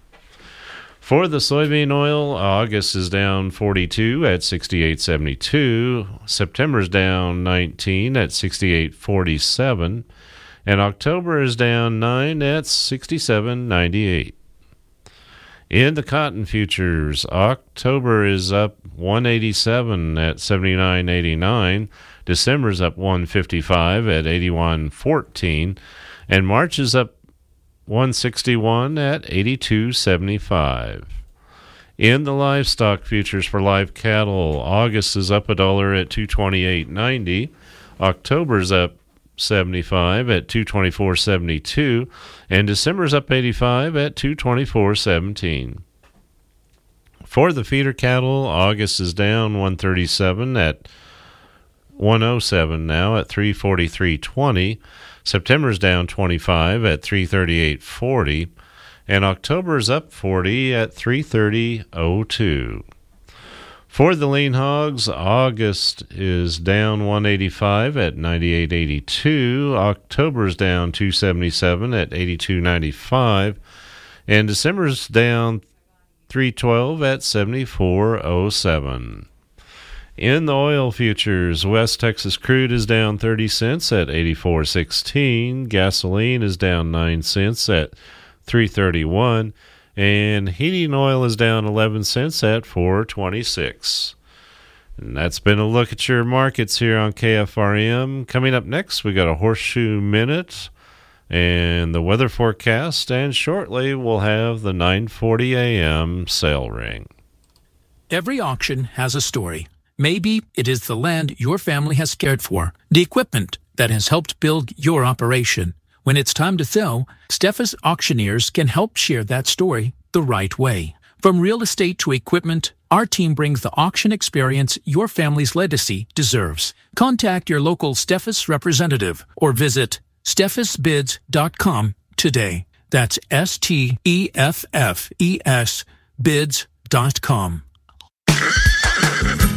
For the soybean oil, August is down forty-two at sixty-eight seventy-two. September is down nineteen at sixty-eight forty-seven, and October is down nine at sixty-seven ninety-eight. In the cotton futures, October is up one eighty-seven at seventy-nine eighty-nine, December is up one fifty-five at eighty-one fourteen, and March is up one sixty-one at eighty-two seventy-five. In the livestock futures for live cattle, August is up a dollar at two twenty-eight ninety, October is up seventy-five at two twenty-four seventy-two, and December's up eighty-five at two twenty-four seventeen. For the feeder cattle, August is down one thirty-seven at one oh seven now at three forty-three twenty. September's down twenty-five at three thirty-eight forty, and October's up forty at three thirty oh two. For the lean hogs, August is down one eighty-five at ninety-eight eighty-two, October's down two seventy-seven at eighty-two ninety-five, and December's down three twelve at seventy-four oh seven. In the oil futures, West Texas crude is down thirty cents at eighty-four sixteen, gasoline is down nine cents at three thirty-one, and heating oil is down eleven cents at four twenty-six. And that's been a look at your markets here on K F R M. Coming up next, we got a Horseshoe Minute and the weather forecast, and shortly we'll have the nine forty a.m. sale ring. Every auction has a story. Maybe it is the land your family has cared for, the equipment that has helped build your operation. When it's time to sell, Steffes Auctioneers can help share that story the right way. From real estate to equipment, our team brings the auction experience your family's legacy deserves. Contact your local Steffes representative or visit steffes bids dot com today. That's S T E F F E S bids dot com.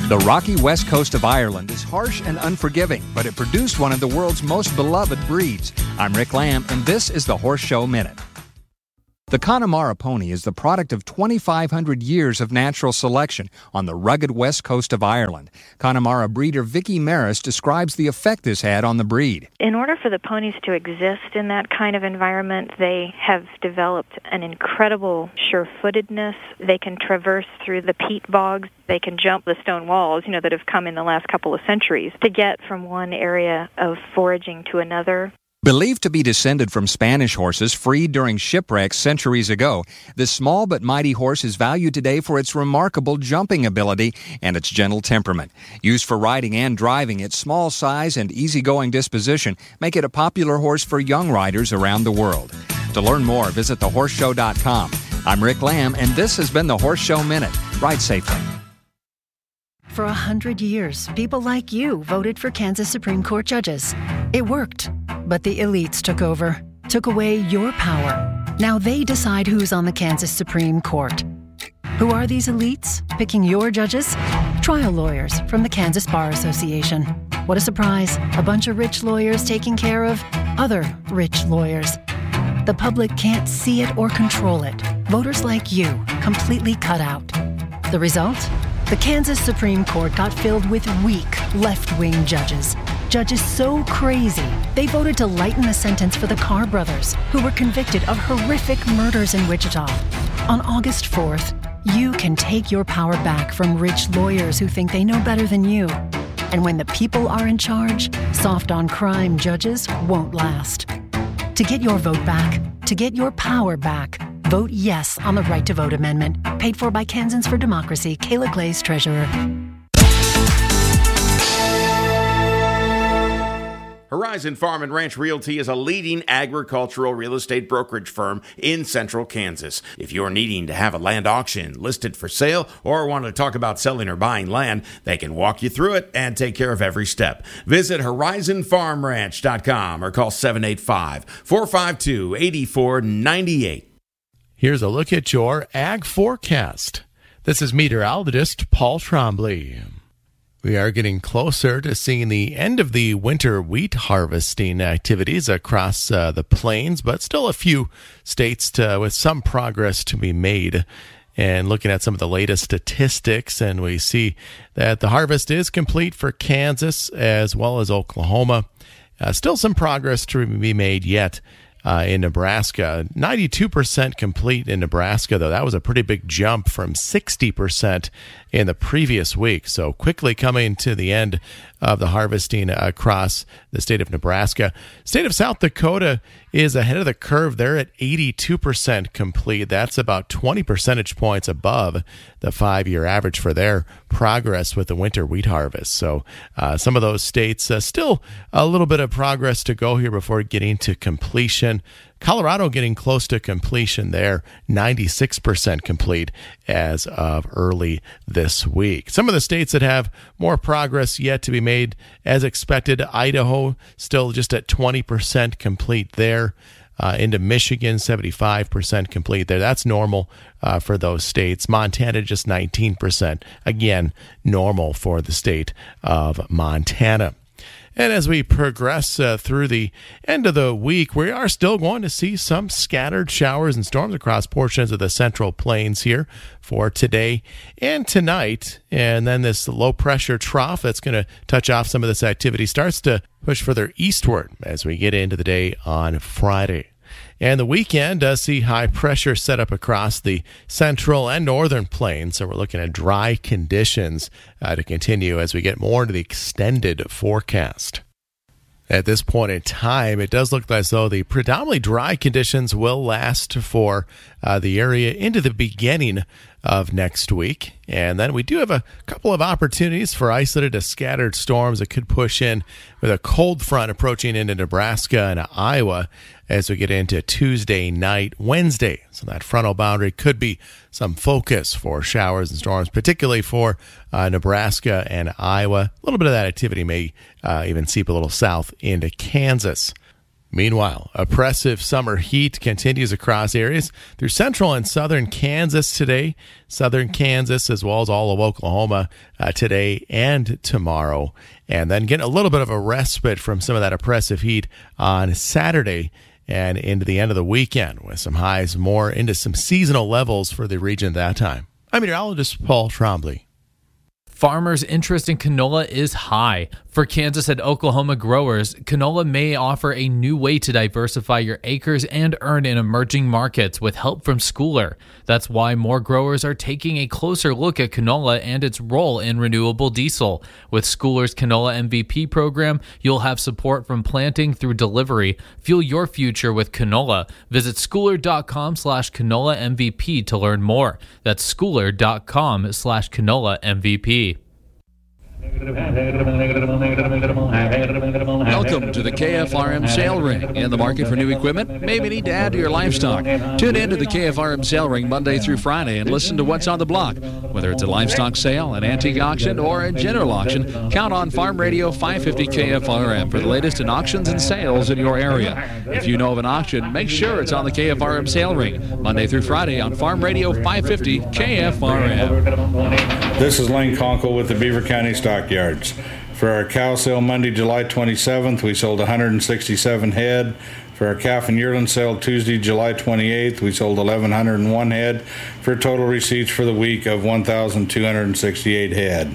The rocky west coast of Ireland is harsh and unforgiving, but it produced one of the world's most beloved breeds. I'm Rick Lamb, and this is the Horse Show Minute. The Connemara pony is the product of twenty-five hundred years of natural selection on the rugged west coast of Ireland. Connemara breeder Vicky Maris describes the effect this had on the breed. In order for the ponies to exist in that kind of environment, they have developed an incredible sure-footedness. They can traverse through the peat bogs. They can jump the stone walls, you know, that have come in the last couple of centuries to get from one area of foraging to another. Believed to be descended from Spanish horses freed during shipwrecks centuries ago, this small but mighty horse is valued today for its remarkable jumping ability and its gentle temperament. Used for riding and driving, its small size and easygoing disposition make it a popular horse for young riders around the world. To learn more, visit the horse show dot com. I'm Rick Lamb, and this has been the Horse Show Minute. Ride safely. For a hundred years, people like you voted for Kansas Supreme Court judges. It worked, but the elites took over, took away your power. Now they decide who's on the Kansas Supreme Court. Who are these elites picking your judges? Trial lawyers from the Kansas Bar Association. What a surprise, a bunch of rich lawyers taking care of other rich lawyers. The public can't see it or control it. Voters like you completely cut out. The result? The Kansas Supreme Court got filled with weak, left-wing judges. Judges so crazy, they voted to lighten the sentence for the Carr brothers, who were convicted of horrific murders in Wichita. On August fourth, you can take your power back from rich lawyers who think they know better than you. And when the people are in charge, soft-on-crime judges won't last. To get your vote back, to get your power back, vote yes on the Right to Vote Amendment. Paid for by Kansans for Democracy, Kayla Glaze, Treasurer. Horizon Farm and Ranch Realty is a leading agricultural real estate brokerage firm in central Kansas. If you're needing to have a land auction listed for sale or want to talk about selling or buying land, they can walk you through it and take care of every step. Visit horizon farm ranch dot com or call seven eight five, four five two, eight four nine eight. Here's a look at your ag forecast. This is meteorologist Paul Trombley. We are getting closer to seeing the end of the winter wheat harvesting activities across uh, the plains, but still a few states to, with some progress to be made. And looking at some of the latest statistics, and we see that the harvest is complete for Kansas as well as Oklahoma. Uh, still some progress to be made yet. Uh, in Nebraska, ninety-two percent complete in Nebraska, though. That was a pretty big jump from sixty percent in the previous week. So quickly coming to the end of the harvesting across the state of Nebraska. State of South Dakota is ahead of the curve. They're at eighty-two percent complete. That's about twenty percentage points above the five-year average for their progress with the winter wheat harvest. So uh, some of those states, uh, still a little bit of progress to go here before getting to completion. Colorado getting close to completion there, ninety-six percent complete as of early this week. Some of the states that have more progress yet to be made as expected, Idaho still just at twenty percent complete there. Uh, into Michigan, seventy-five percent complete there. That's normal uh, for those states. Montana, just nineteen percent. Again, normal for the state of Montana. And as we progress uh, through the end of the week, we are still going to see some scattered showers and storms across portions of the Central Plains here for today and tonight. And then this low-pressure trough that's going to touch off some of this activity starts to push further eastward as we get into the day on Friday. And the weekend does see high pressure set up across the central and northern plains. So we're looking at dry conditions uh, to continue as we get more into the extended forecast. At this point in time, it does look as though the predominantly dry conditions will last for uh, the area into the beginning of next week. And then we do have a couple of opportunities for isolated to scattered storms that could push in with a cold front approaching into Nebraska and Iowa as we get into Tuesday night, Wednesday. So that frontal boundary could be some focus for showers and storms, particularly for uh, Nebraska and Iowa. A little bit of that activity may uh, even seep a little south into Kansas. Meanwhile, oppressive summer heat continues across areas through central and southern Kansas today, southern Kansas, as well as all of Oklahoma uh, today and tomorrow. And then getting a little bit of a respite from some of that oppressive heat on Saturday and into the end of the weekend, with some highs more into some seasonal levels for the region at that time. I'm meteorologist Paul Trombley. Farmers' interest in canola is high. For Kansas and Oklahoma growers, canola may offer a new way to diversify your acres and earn in emerging markets with help from Schooler. That's why more growers are taking a closer look at canola and its role in renewable diesel. With Schooler's Canola M V P program, you'll have support from planting through delivery. Fuel your future with canola. Visit schooler.com slash canola MVP to learn more. That's schooler.com slash canola MVP. Welcome to the K F R M Sale Ring. In the market for new equipment? Maybe need to add to your livestock. Tune in to the K F R M Sale Ring Monday through Friday and listen to what's on the block. Whether it's a livestock sale, an antique auction, or a general auction, count on Farm Radio five fifty K F R M for the latest in auctions and sales in your area. If you know of an auction, make sure it's on the K F R M Sale Ring Monday through Friday on Farm Radio five fifty K F R M. This is Lane Conkle with the Beaver County Stockyards. For our cow sale Monday, July twenty-seventh, we sold one hundred sixty-seven head. For our calf and yearling sale Tuesday, July twenty-eighth, we sold one thousand one hundred one head for total receipts for the week of one thousand two hundred sixty-eight head.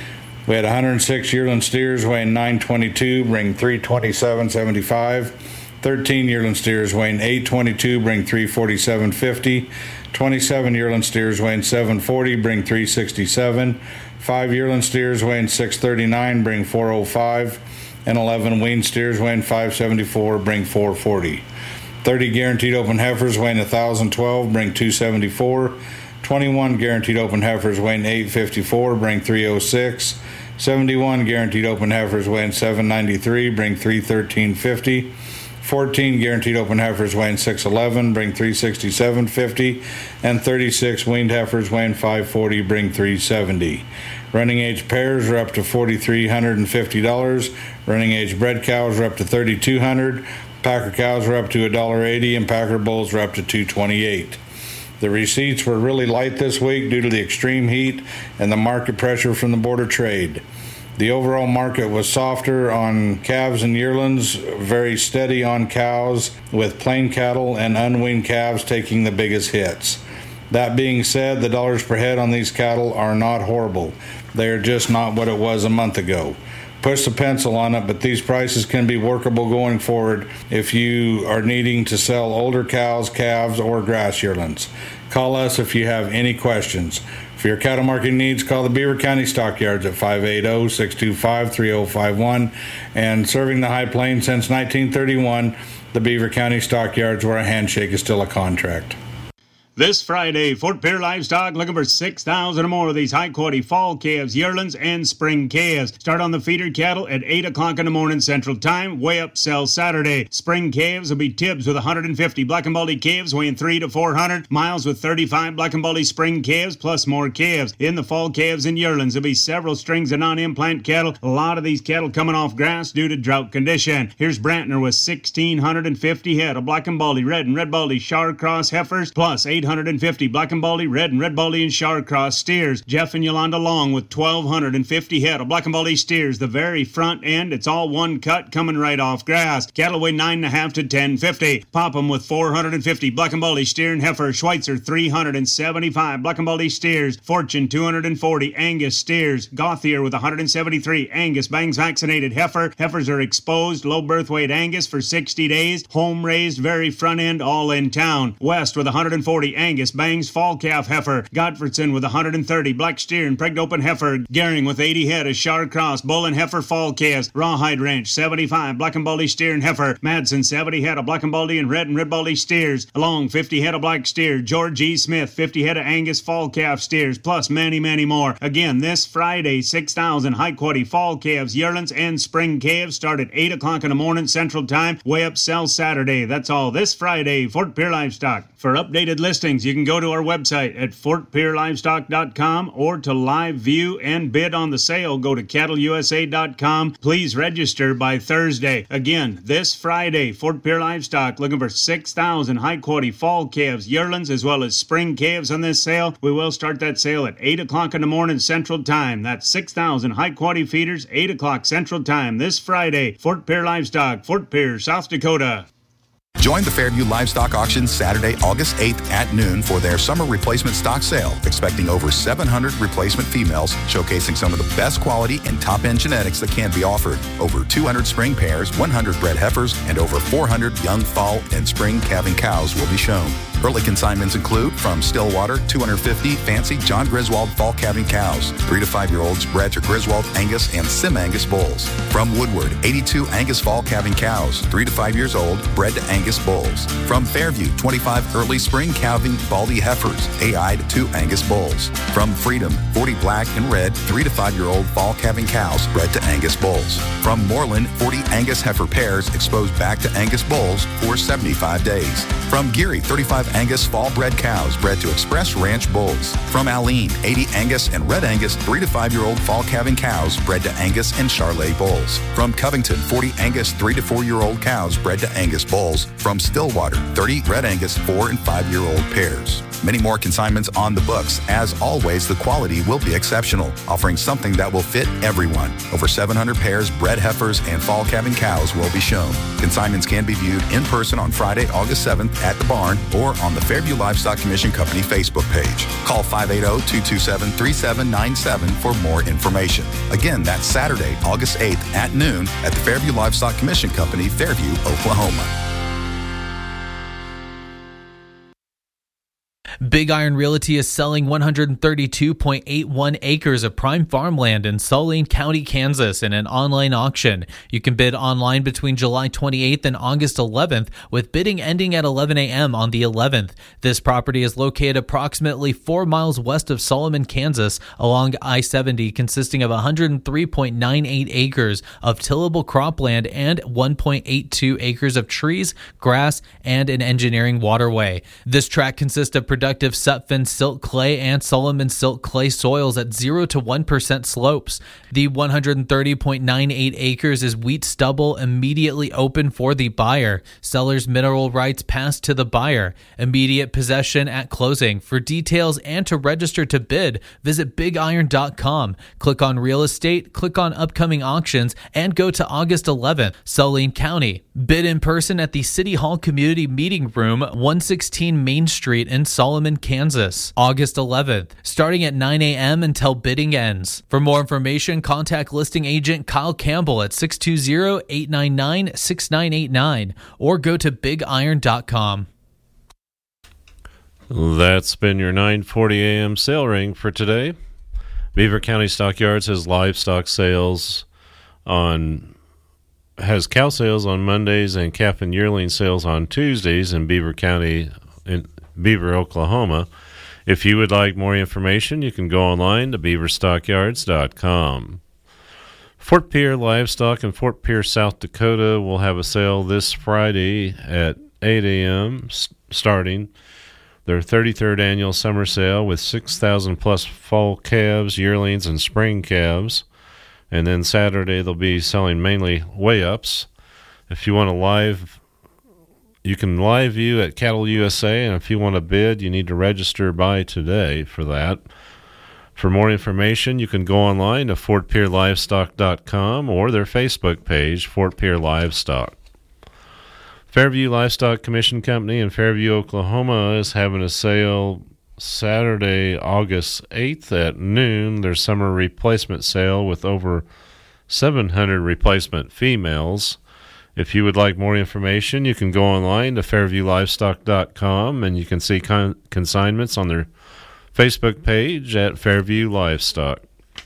We had one hundred six yearling steers weighing nine twenty-two, bring three twenty-seven seventy-five. thirteen yearling steers weighing eight twenty-two, bring three forty-seven fifty. twenty-seven yearling steers weighing seven forty, bring three sixty-seven. five yearling steers weighing six thirty-nine, bring four oh five. And eleven wean steers weighing five seventy-four, bring four forty. thirty guaranteed open heifers weighing one thousand twelve, bring two seventy-four. twenty-one guaranteed open heifers weighing eight fifty-four, bring three oh six. seventy-one guaranteed open heifers weighing seven ninety-three, bring three thirteen fifty. fourteen guaranteed open heifers weighing six eleven, bring three sixty-seven fifty, and thirty-six weaned heifers weighing five forty, bring three seventy. Running age pairs are up to four thousand three hundred fifty dollars. Running age bred cows are up to three thousand two hundred dollars. Packer cows are up to one dollar eighty, and Packer bulls are up to two twenty-eight. The receipts were really light this week due to the extreme heat and the market pressure from the Board of Trade. The overall market was softer on calves and yearlings, very steady on cows, with plain cattle and unweaned calves taking the biggest hits. That being said, the dollars per head on these cattle are not horrible. They are just not what it was a month ago. Push the pencil on it, but these prices can be workable going forward if you are needing to sell older cows, calves, or grass yearlings. Call us if you have any questions. For your cattle marketing needs, call the Beaver County Stockyards at five eight zero, six two five, three zero five one. And serving the High Plains since nineteen thirty-one, the Beaver County Stockyards, where a handshake is still a contract. This Friday, Fort Pierre Livestock looking for six thousand or more of these high-quality fall calves, yearlings, and spring calves. Start on the feeder cattle at eight o'clock in the morning Central Time. Weigh up sell Saturday. Spring calves will be Tibbs with one hundred fifty. Black and Baldy calves weighing three to four hundred. Miles with thirty-five Black and Baldy spring calves plus more calves. In the fall calves and yearlings, there'll be several strings of non-implant cattle. A lot of these cattle coming off grass due to drought condition. Here's Brantner with one thousand six hundred fifty head of Black and Baldy red and red Baldy Shar Cross heifers plus eight hundred fifty Black and Baldy red and red Baldy and Shar Cross steers. Jeff and Yolanda Long with twelve fifty head of Black and Baldy steers. The very front end, it's all one cut coming right off grass. Cattle weigh nine and a half to ten fifty. Popham with four hundred fifty Black and Baldy steer and heifer. Schweitzer three hundred seventy-five Black and Baldy steers. Fortune two hundred forty Angus steers. Gothier with one hundred seventy-three Angus bangs vaccinated heifer. Heifers are exposed low birth weight Angus for sixty days. Home raised very front end all in town. West with one hundred forty Angus bangs fall calf heifer. Godfredson with one hundred thirty black steer and pregnant open heifer. Gehring with eighty head of Shar Cross bull and heifer fall calves. Rawhide Ranch seventy-five Black and Baldy steer and heifer. Madsen seventy head of Black and Baldy and red and red Baldy steers. Along fifty head of black steer. George E. Smith fifty head of Angus fall calf steers plus many many more. Again this Friday six thousand high quality fall calves, yearlings, and spring calves start at eight o'clock in the morning Central Time. Weigh up sell Saturday. That's all this Friday. Fort Pierre Livestock. For updated listings, you can go to our website at fort pierre livestock dot com, or to live view and bid on the sale, go to cattle u s a dot com. Please register by Thursday. Again, this Friday, Fort Pierre Livestock looking for six thousand high-quality fall calves, yearlings, as well as spring calves on this sale. We will start that sale at eight o'clock in the morning Central Time. That's six thousand high-quality feeders, eight o'clock Central Time this Friday. Fort Pierre Livestock, Fort Pierre, South Dakota. Join the Fairview Livestock Auction Saturday, August eighth at noon for their summer replacement stock sale, expecting over seven hundred replacement females, showcasing some of the best quality and top-end genetics that can be offered. Over two hundred spring pairs, one hundred bred heifers, and over four hundred young fall and spring calving cows will be shown. Early consignments include from Stillwater, two hundred fifty fancy John Griswold fall calving cows, three to five-year-olds bred to Griswold Angus and Sim Angus bulls. From Woodward, eighty-two Angus fall calving cows, three to five years old, bred to Angus bulls. From Fairview, twenty-five early spring calving Baldy heifers, A I'd to Angus bulls. From Freedom, forty black and red, three to five-year-old fall calving cows, bred to Angus bulls. From Moreland, forty Angus heifer pairs exposed back to Angus bulls for seventy-five days. From Geary, thirty-five Angus fall-bred cows bred to Express Ranch bulls. From Alene, eighty Angus and Red Angus three to five-year-old fall calving cows bred to Angus and Charolais bulls. From Covington, forty Angus three to four-year-old cows bred to Angus bulls. From Stillwater, thirty Red Angus four and five-year-old pairs. Many more consignments on the books. As always, the quality will be exceptional, offering something that will fit everyone. Over seven hundred pairs, bred heifers, and fall calving cows will be shown. Consignments can be viewed in person on Friday, August seventh at the barn or on the Fairview Livestock Commission Company Facebook page. Call five eight zero, two two seven, three seven nine seven for more information. Again, that's Saturday, August eighth at noon at the Fairview Livestock Commission Company, Fairview, Oklahoma. Big Iron Realty is selling one hundred thirty-two point eight one acres of prime farmland in Saline County, Kansas in an online auction. You can bid online between July twenty-eighth and August eleventh, with bidding ending at eleven a.m. on the eleventh. This property is located approximately four miles west of Solomon, Kansas, along I seventy, consisting of one hundred three point nine eight acres of tillable cropland and one point eight two acres of trees, grass, and an engineering waterway. This tract consists of productive Sutphen silt clay and Solomon silt clay soils at zero to one percent slopes. The one hundred thirty point nine eight acres is wheat stubble immediately open for the buyer. Seller's mineral rights pass to the buyer. Immediate possession at closing. For details and to register to bid, visit big iron dot com. Click on real estate, click on upcoming auctions, and go to August eleventh, Saline County. Bid in person at the City Hall Community Meeting Room, one sixteen Main Street in Solomon, Kansas, August eleventh, starting at nine a.m. until bidding ends. For more information, contact listing agent Kyle Campbell at six two zero, eight nine nine, six nine eight nine or go to big iron dot com. That's been your nine forty a.m. sale ring for today. Beaver County Stockyards has livestock sales on has cow sales on Mondays and calf and yearling sales on Tuesdays in Beaver County in Beaver, Oklahoma. If you would like more information, you can go online to beaver stockyards dot com. Fort Pierre Livestock in Fort Pierre, South Dakota will have a sale this Friday at eight a.m. starting their thirty-third annual summer sale with six thousand plus fall calves, yearlings, and spring calves. And then Saturday they'll be selling mainly weigh-ups. If you want to live, you can live view at Cattle U S A, and if you want to bid, you need to register by today for that. For more information, you can go online to fort pierre livestock dot com or their Facebook page, Fort Pierre Livestock. Fairview Livestock Commission Company in Fairview, Oklahoma is having a sale Saturday, August eighth at noon. Their summer replacement sale with over seven hundred replacement females. If you would like more information, you can go online to fairview livestock dot com and you can see con- consignments on their Facebook page at Fairview Livestock.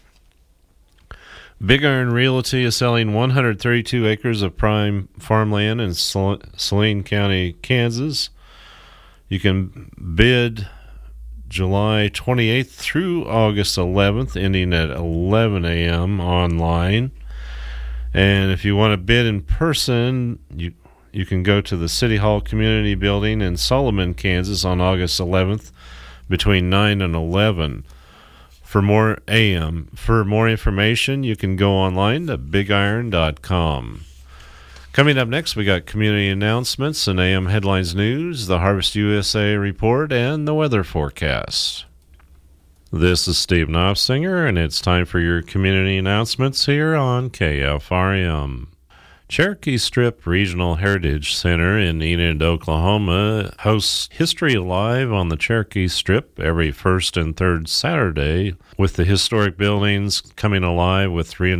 Big Iron Realty is selling one hundred thirty-two acres of prime farmland in Sal- Saline County, Kansas. You can bid July twenty-eighth through August eleventh, ending at eleven a.m. online. And if you want to bid in person, you You can go to the City Hall Community Building in Solomon, Kansas on August eleventh between nine and eleven. For more A M. For more information, you can go online to big iron dot com. Coming up next, we got community announcements and A M Headlines News, the Harvest U S A Report, and the weather forecast. This is Steve Knopfsinger, and it's time for your community announcements here on K F R M. Cherokee Strip Regional Heritage Center in Enid, Oklahoma hosts History Alive on the Cherokee Strip every first and third Saturday, with the historic buildings coming alive with reenactments